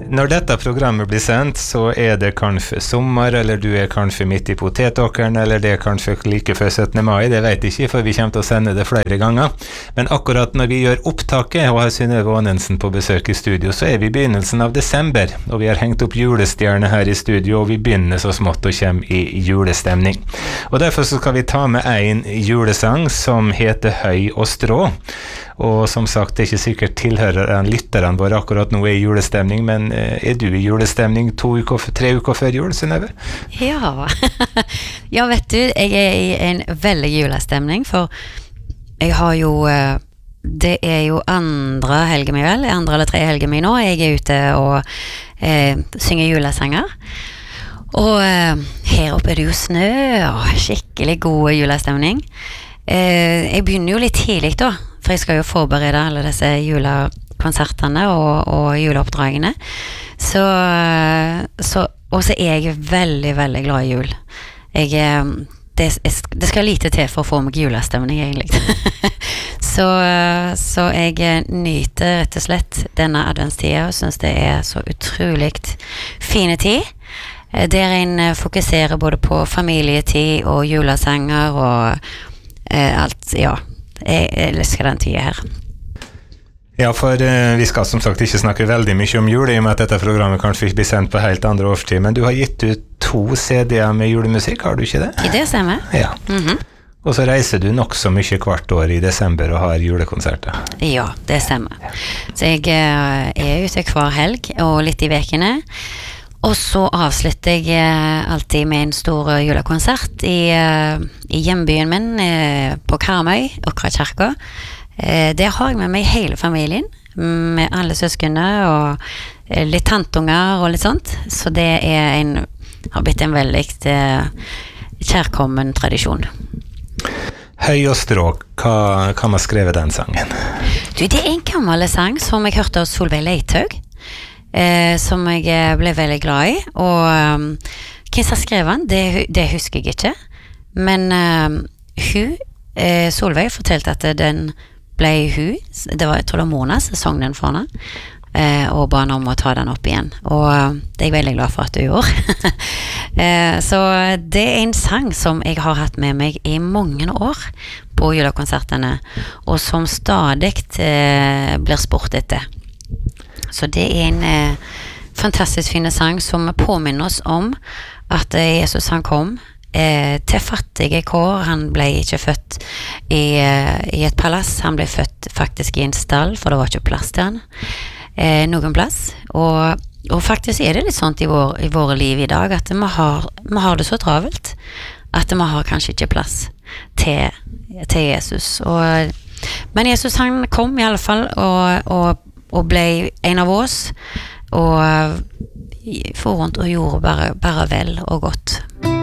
Når dette programmet blir sendt, så det kanskje sommer, eller du kanskje midt i potetåkeren, eller det kanskje like før 17. mai, det vet jeg ikke, for vi kommer til å sende det flere ganger. Men akkurat når vi gjør opptaket, og har Synnøve Aanensen på besøk i studio, så vi i begynnelsen av desember, og vi har hengt opp julestjerne her i studio, og vi begynner så smått å komme i julestemning. Og derfor så skal vi ta med en julesang som heter Høy og strå. Og som sagt, det ikke sikkert tilhører lytterne våre akkurat nå i julestemning, men du i julestemning 3 uker før jul, Synnøve? Ja, ja vet du, jeg i en veldig julestemning, for jeg har jo, det jo andre helger mi vel, andre eller 3 helger mi nå, jeg ute og synger julesanger. Og her oppe det jo snø, og skikkelig god julestemning. Jeg begynner jo litt tidlig da, for jeg skal jo forberede alle disse julekonsertene og juleoppdragene. Og så jeg veldig, veldig glad i jul. Det skal lite til for å få meg julestemning, egentlig. så jeg nyter rett og slett denne adventstida, og synes det så utrolig fine tid. Der en fokuserer både på familietid og julesanger og alt, ja. Jeg elsker den tiden her. Ja, for vi skal som sagt ikke snakke veldig mye om jul, i og med at dette programmet kanskje ikke blir sendt på helt andre årstid, men du har gitt ut 2 CD-er med julemusikk, har du ikke det? I det stemmer. Ja. Og så reiser du nok så mye hvert år i desember og har julekonserter. Ja, det stemmer. Så jeg ute hver helg og litt i vekene. Og så avslutter jeg alltid med en stor julekonsert i hjembyen min på Karmøy, Åkra kirke. Der har jeg med meg hele familien, med alle søskene og litt tantunger og litt sånt. Så det har blitt en veldig kjærkommen tradisjon. Høy og strå, hva har skrevet den sangen? Du, det en gammel sang som jeg hørte av Solveig Leithaug. Som jeg ble veldig glad i, og hvem som skrev den, det husker jeg ikke, men Solveig fortalte at den ble det var, jeg tror det var Mona som sang den for henne, og ba henne om å ta den opp igjen, og det jeg veldig glad for at du gjorde. Så det en sang som jeg har hatt med meg i mange år på julekonsertene, og som stadig blir spurt etter. Så det en fantastisk fin sang som påminner oss om at Jesus han kom til fattige kår. Han ble ikke født i et palass, han ble født faktisk i en stall, for det var ikke plass til han noen plass. Og faktisk det litt sånt i våre liv i dag, at vi har det så travelt at vi har kanskje ikke plass til Jesus. Men Jesus han kom i alle fall og ble en av oss, og for rundt og gjorde bare vel og godt.